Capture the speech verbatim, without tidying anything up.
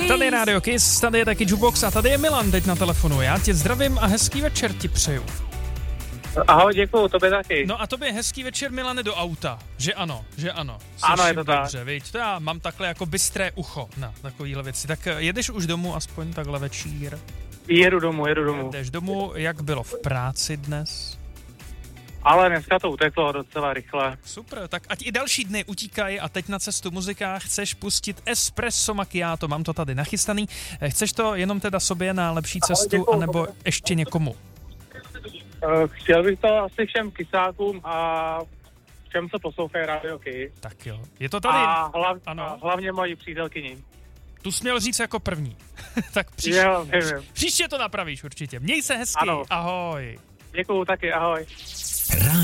Tady je Radio Kiss, tady je taky Jukebox a tady je Milan teď na telefonu. Já tě zdravím a hezký večer ti přeju. Ahoj, děkuju, tobě taky. No a tobě hezký večer, Milane, do auta. Že ano, že ano. Jsi Ano, je to tak. Dobře, viď? To já mám takhle jako bystré ucho na takovýhle věci. Tak jedeš už domů aspoň takhle večír? Jedu domů, jedu domů. Jdeš domů, jak bylo v práci dnes? Ale dneska to uteklo docela rychle. Super, tak ať i další dny utíkají a teď na cestu muzika chceš pustit Espresso Macchiato, mám to tady nachystaný. Chceš to jenom teda sobě na lepší cestu, děkuju. anebo ještě někomu? Chtěl bych to asi všem kysákům a všem, co poslouchají Radio Kiss. Tak jo, je to tady? A, hlav, Ano. a hlavně moji přítelkyni. Tu jsi měl říct jako první. Tak příště, Jo, nevím. příště to napravíš určitě. Měj se hezky, Ano. ahoj. Děkuju taky, ahoj.